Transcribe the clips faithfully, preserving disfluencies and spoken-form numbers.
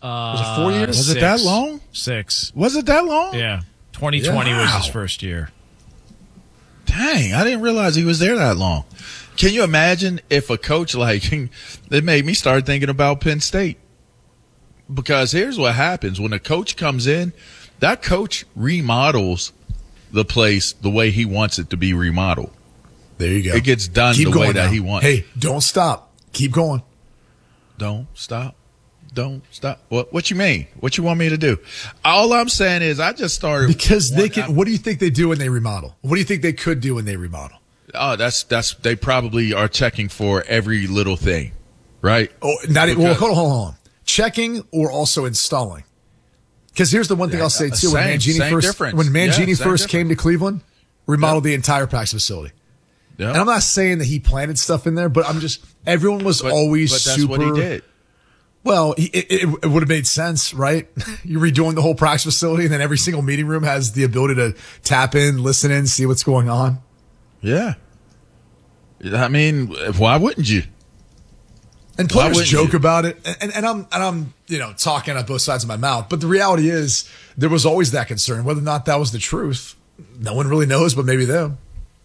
Uh, was it four years? Was six. it that long? Six. Was it that long? Yeah. twenty twenty Yeah. was his first year. Dang, I didn't realize he was there that long. Can you imagine if a coach like it made me start thinking about Penn State? Because here's what happens when a coach comes in, that coach remodels the place the way he wants it to be remodeled. There you go. It gets done Keep the going way that now. he wants. Hey, don't stop. Keep going. Don't stop. Don't stop. What what you mean? What you want me to do? All I'm saying is I just started Because they one- can. I- What do you think they do when they remodel? What do you think they could do when they remodel? Oh, that's that's they probably are checking for every little thing, right? Oh, not even. Well, Because- hold on, hold on. Checking or also installing? Because here's the one thing Yeah, I'll say too: same- when Mangini same first difference. when Mangini Yeah, same first came to Cleveland, remodeled the entire practice facility. Yeah. And I'm not saying that he planted stuff in there, but I'm just everyone was But- always but that's super. what he did. Well, he, it, it, it would have made sense, right? You're redoing the whole practice facility, and then every single meeting room has the ability to tap in, listen in, see what's going on. Yeah. I mean, why wouldn't you? And Why players wouldn't joke you? about it, and, and, and I'm and I'm you know talking on both sides of my mouth. But the reality is, there was always that concern. Whether or not that was the truth, no one really knows, but maybe them.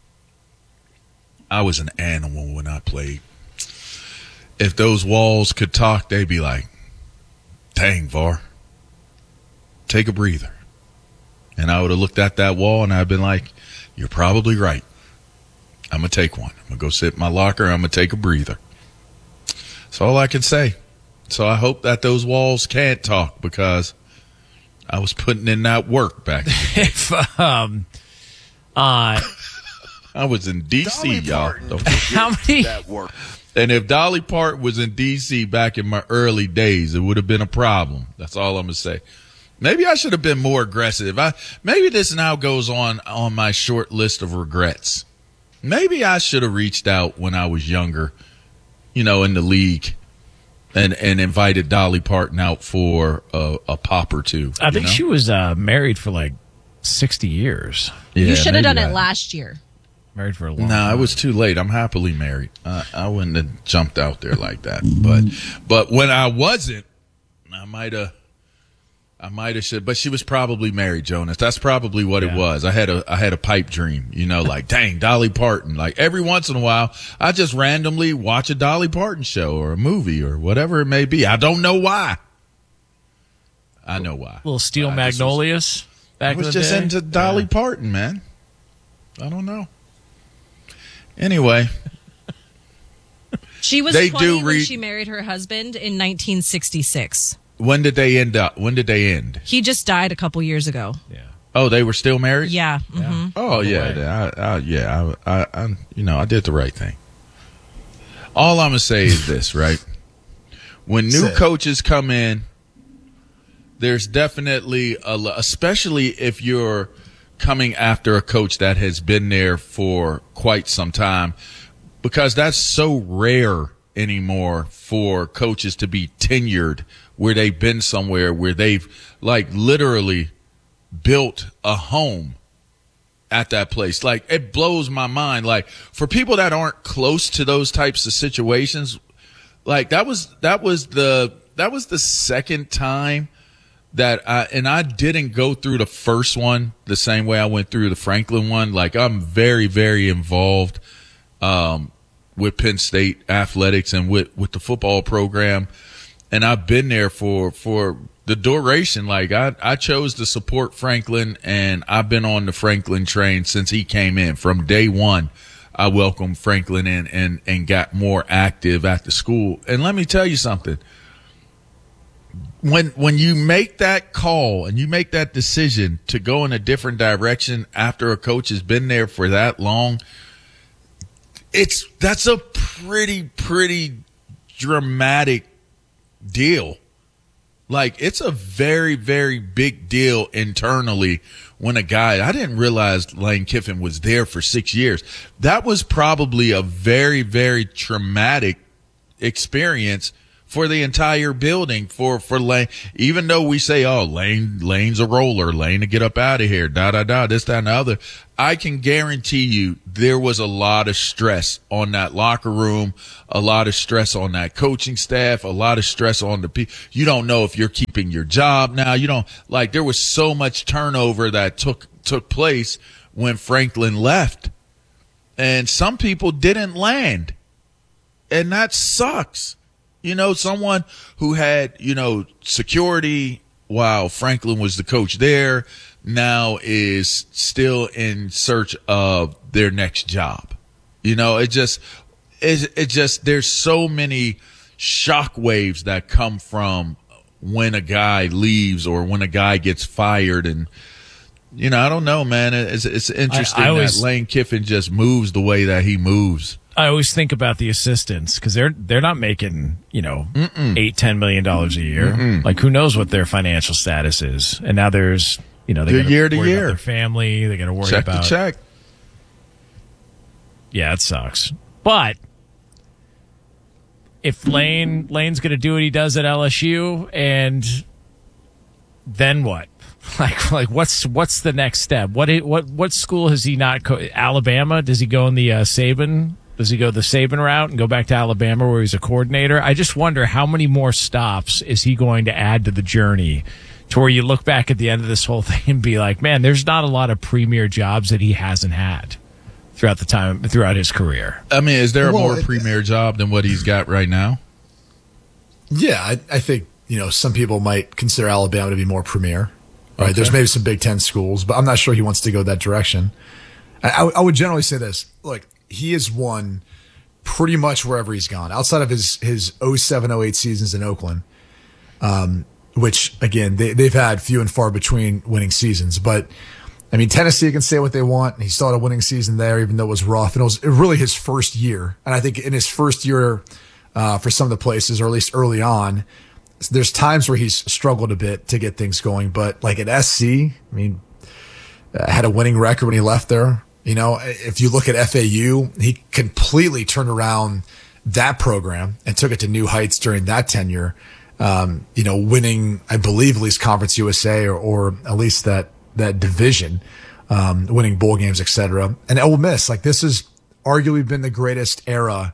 I was an animal when I played. If those walls could talk, they'd be like, dang, Var, take a breather. And I would have looked at that wall and I'd been like, you're probably right. I'm going to take one. I'm going to go sit in my locker. I'm going to take a breather. That's all I can say. So I hope that those walls can't talk because I was putting in that work back then. If um, uh, I was in D C, y'all. Don't how many? That work. And if Dolly Parton was in D C back in my early days, it would have been a problem. That's all I'm going to say. Maybe I should have been more aggressive. I Maybe this now goes on on my short list of regrets. Maybe I should have reached out when I was younger, you know, in the league and, and invited Dolly Parton out for a, a pop or two. I think you know? she was uh, married for like sixty years. Yeah, You should have maybe done I- it last year. Married for a long No, time. it was too late. I'm happily married. I, I wouldn't have jumped out there like that. But but when I wasn't, I might have. I might have should, but she was probably married, Jonas. That's probably what Yeah. it was. I had a I had a pipe dream, you know, like dang, Dolly Parton. Like every once in a while, I just randomly watch a Dolly Parton show or a movie or whatever it may be. I don't know why. I know why. Little Steel I just was- Magnolias back I was in the just day. into Dolly Yeah. Parton, man. I don't know. Anyway, She was They twenty do when read- she married her husband in nineteen sixty-six. when did they end up? When did they end? He just died a couple years ago. Yeah. Oh, they were still married? Yeah. Yeah. hmm Oh, yeah. I, I, yeah. I, I, I, you know, I did the right thing. All I'm going to say is this, right? When new Say it. coaches come in, there's definitely, a, lo- especially if you're coming after a coach that has been there for quite some time, because that's so rare anymore for coaches to be tenured where they've been somewhere where they've like literally built a home at that place. Like it blows my mind. Like for people that aren't close to those types of situations, like that was, that was the, that was the second time that I, and I didn't go through the first one the same way I went through the Franklin one. Like I'm very, very involved, um, with Penn State athletics and with, with the football program. And I've been there for, for the duration. Like I, I chose to support Franklin and I've been on the Franklin train since he came in. From day one, I welcomed Franklin in and, and got more active at the school. And let me tell you something. When, when you make that call and you make that decision to go in a different direction after a coach has been there for that long, it's, that's a pretty, pretty dramatic deal. Like it's a very, very big deal internally when a guy, I didn't realize Lane Kiffin was there for six years. That was probably a very, very traumatic experience for the entire building for, for Lane. Even though we say, oh, Lane, Lane's a roller, Lane to get up out of here, da, da, da, this, that, and the other. I can guarantee you there was a lot of stress on that locker room, a lot of stress on that coaching staff, a lot of stress on the people. You don't know if you're keeping your job now. You don't like, there was so much turnover that took, took place when Franklin left, and some people didn't land, and that sucks. You know, someone who had, you know, security while Franklin was the coach there now is still in search of their next job. You know, it just, it, it just, there's so many shock waves that come from when a guy leaves or when a guy gets fired. And, you know, I don't know, man. It's, it's interesting I, I always, that Lane Kiffin just moves the way that he moves. I always think about the assistants because they're they're not making, you know, Mm-mm. eight ten million dollars a year. Mm-mm. Like, who knows what their financial status is? And now there's, you know, they got to year to worry year. about their family. They got to worry check about to check. Yeah, it sucks. But if Lane Lane's going to do what he does at L S U, and then what? Like, like what's what's the next step? What what what school has he not? Co- Alabama? Does he go in the uh, Saban? Does he go the Saban route and go back to Alabama where he's a coordinator? I just wonder how many more stops is he going to add to the journey to where you look back at the end of this whole thing and be like, man, there's not a lot of premier jobs that he hasn't had throughout the time, throughout his career. I mean, is there a well, more premier job than what he's got right now? Yeah, I, I think, you know, some people might consider Alabama to be more premier. Right? Okay. There's maybe some Big Ten schools, but I'm not sure he wants to go that direction. I, I, I would generally say this. Look, he has won pretty much wherever he's gone outside of his, his oh seven oh eight seasons in Oakland. Um, which again, they, they've had few and far between winning seasons, but I mean, Tennessee can say what they want. He still had a winning season there, even though it was rough, and it was really his first year. And I think in his first year, uh, for some of the places, or at least early on, there's times where he's struggled a bit to get things going, but like at S C, I mean, uh, had a winning record when he left there. You know, if you look at F A U, he completely turned around that program and took it to new heights during that tenure. Um, you know, winning, I believe, at least Conference U S A or, or at least that, that division, um, winning bowl games, et cetera. And Ole Miss, like, this has arguably been the greatest era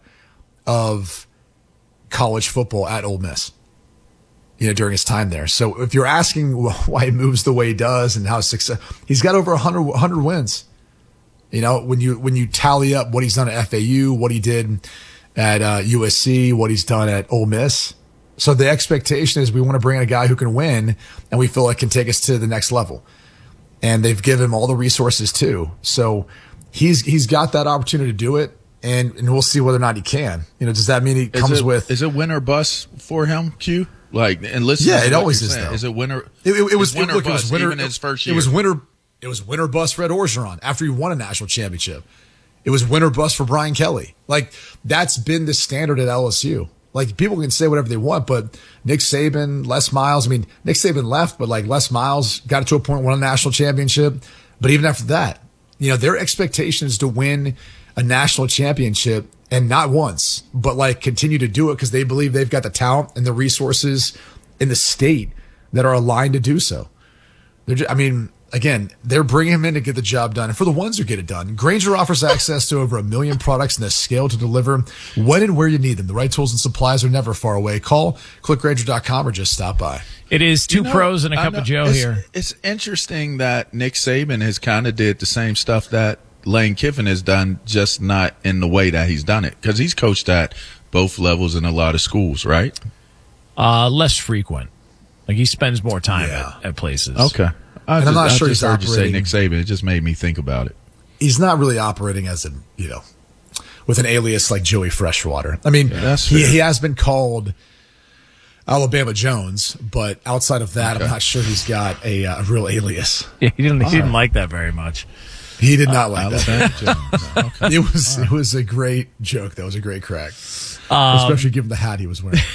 of college football at Ole Miss, you know, during his time there. So if you're asking why he moves the way he does and how success, he's got over one hundred, one hundred wins. You know, when you when you tally up what he's done at F A U, what he did at uh, U S C, what he's done at Ole Miss. So the expectation is we want to bring in a guy who can win and we feel like can take us to the next level. And they've given him all the resources too. So he's he's got that opportunity to do it, and, and we'll see whether or not he can. You know, does that mean he comes is it, with is it win or bust for him, Q? Like, and listen, yeah, it always is. Though. Is it winner? It, it, it was winner look, bust, it was winner, even his first year. It was winner. It was winner bust for Ed Orgeron after he won a national championship. It was winner bust for Brian Kelly. Like, that's been the standard at L S U. Like, people can say whatever they want, but Nick Saban, Les Miles, I mean, Nick Saban left, but like Les Miles got it to a point, won a national championship. But even after that, you know, their expectation is to win a national championship, and not once, but like continue to do it because they believe they've got the talent and the resources in the state that are aligned to do so. They're just, I mean, again, they're bringing him in to get the job done. And for the ones who get it done, Grainger offers access to over a million products and the scale to deliver when and where you need them. The right tools and supplies are never far away. Call, click Grainger dot com, or just stop by. It is two you know, pros and a cup of Joe it's, here. It's interesting that Nick Saban has kind of did the same stuff that Lane Kiffin has done, just not in the way that he's done it. Because he's coached at both levels in a lot of schools, right? Uh, less frequent. Like, he spends more time yeah. at, at places. Okay. I and just, I'm not I sure just he's heard operating. you say Nick Saban. It just made me think about it. He's not really operating as an, you know, with an alias like Joey Freshwater. I mean, yeah, he, he has been called Alabama Jones, but outside of that, okay. I'm not sure he's got a, uh, a real alias. Yeah, he didn't, he All didn't right. like that very much. He did not uh, like Alabama that. Jones. Okay. It was right. it was a great joke. That was a great crack, Um, especially given the hat he was wearing.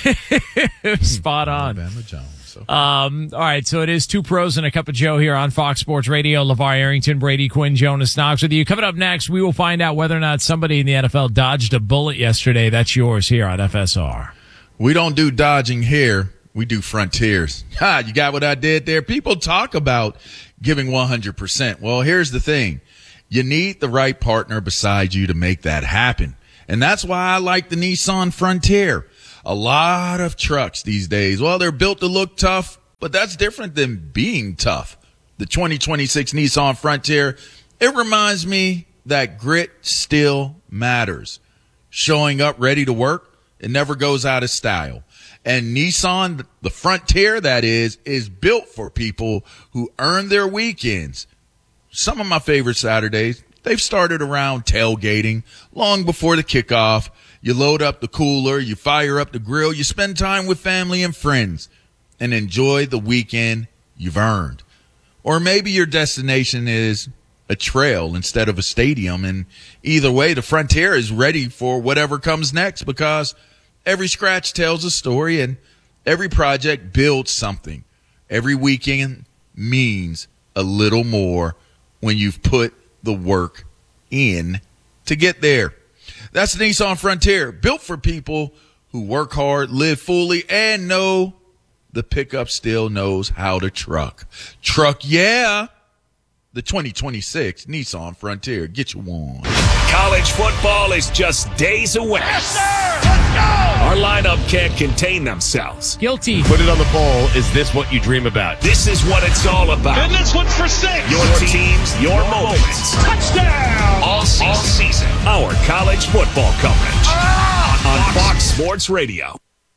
Spot on. Alabama Jones. Okay. Um, all right, so it is two pros and a cup of Joe here on Fox Sports Radio. LeVar Arrington, Brady Quinn, Jonas Knox with you. Coming up next, we will find out whether or not somebody in the N F L dodged a bullet yesterday. That's yours here on F S R. We don't do dodging here. We do frontiers. Ha, you got what I did there? People talk about giving one hundred percent. Well, here's the thing. You need the right partner beside you to make that happen. And that's why I like the Nissan Frontier. A lot of trucks these days, well, they're built to look tough, but that's different than being tough. The twenty twenty-six Nissan Frontier, it reminds me that grit still matters. Showing up ready to work, it never goes out of style. And Nissan, the Frontier that is, is built for people who earn their weekends. Some of my favorite Saturdays, they've started around tailgating long before the kickoff. You load up the cooler, you fire up the grill, you spend time with family and friends and enjoy the weekend you've earned. Or maybe your destination is a trail instead of a stadium. And either way, the Frontier is ready for whatever comes next because every scratch tells a story and every project builds something. Every weekend means a little more when you've put the work in to get there. That's the Nissan Frontier, built for people who work hard, live fully, and know the pickup still knows how to truck. Truck, yeah. The twenty twenty-six Nissan Frontier. Get you one. College football is just days away. Yes, sir! Let's go! Our lineup can't contain themselves. Guilty. Put it on the bowl. Is this what you dream about? This is what it's all about. And this one's for six. Your teams, your moments. Touchdown! All season. All season. Our college football coverage. Ah, on Fox Sports Radio.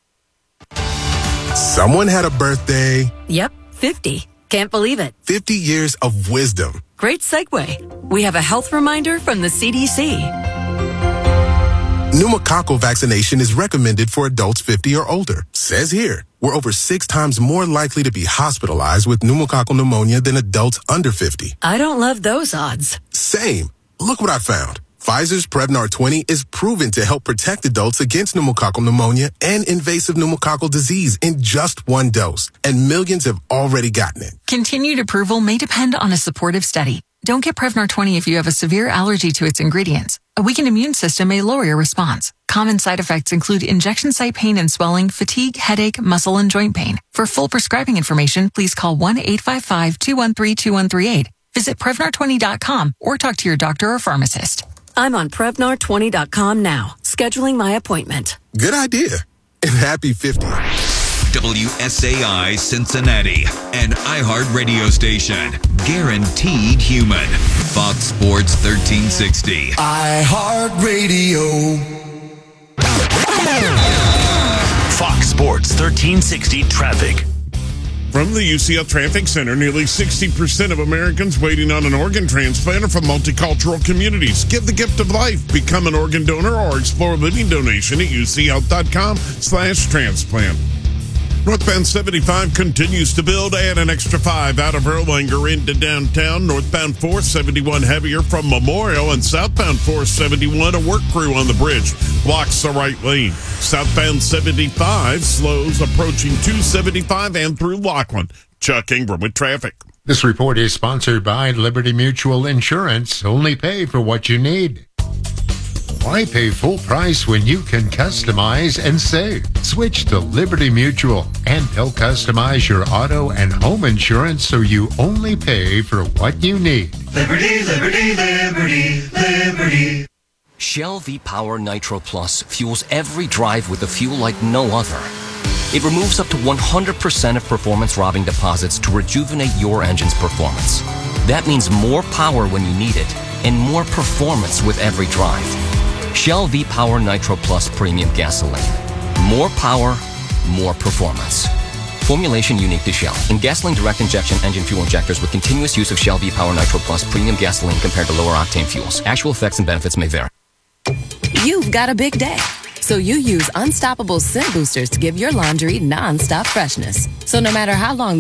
Someone had a birthday. Yep, fifty. Can't believe it. fifty years of wisdom. Great segue. We have a health reminder from the C D C. Pneumococcal vaccination is recommended for adults fifty or older. Says here, we're over six times more likely to be hospitalized with pneumococcal pneumonia than adults under fifty. I don't love those odds. Same. Look what I found. Pfizer's Prevnar twenty is proven to help protect adults against pneumococcal pneumonia and invasive pneumococcal disease in just one dose. And millions have already gotten it. Continued approval may depend on a supportive study. Don't get Prevnar twenty if you have a severe allergy to its ingredients. A weakened immune system may lower your response. Common side effects include injection site pain and swelling, fatigue, headache, muscle, and joint pain. For full prescribing information, please call one eight five five, two one three, two one three eight. Visit Prevnar twenty dot com or talk to your doctor or pharmacist. I'm on Prevnar twenty dot com now, scheduling my appointment. Good idea. And happy fifty. W S A I Cincinnati, an iHeart radio station. Guaranteed human. Fox Sports thirteen sixty. iHeart Radio. Fox Sports thirteen sixty traffic. From the U C L Traffic Center, nearly sixty percent of Americans waiting on an organ transplant are from multicultural communities. Give the gift of life. Become an organ donor or explore living donation at uchealth.com slash transplant. Northbound seventy-five continues to build. Add an extra five out of Erlanger into downtown. Northbound four seventy-one heavier from Memorial, and southbound four seventy-one, a work crew on the bridge blocks the right lane. Southbound seventy-five slows approaching two seventy-five and through Laughlin. Chuck Ingram with traffic. This report is sponsored by Liberty Mutual Insurance. Only pay for what you need. Why pay full price when you can customize and save? Switch to Liberty Mutual, and they'll customize your auto and home insurance so you only pay for what you need. Liberty, liberty, liberty, liberty. Shell V-Power Nitro Plus fuels every drive with a fuel like no other. It removes up to one hundred percent of performance-robbing deposits to rejuvenate your engine's performance. That means more power when you need it, and more performance with every drive. Shell V-Power Nitro Plus Premium Gasoline. More power, more performance. Formulation unique to Shell. In gasoline direct injection engine fuel injectors with continuous use of Shell V-Power Nitro Plus Premium Gasoline compared to lower octane fuels. Actual effects and benefits may vary. You've got a big day, so you use Unstoppable Scent Boosters to give your laundry non-stop freshness. So no matter how long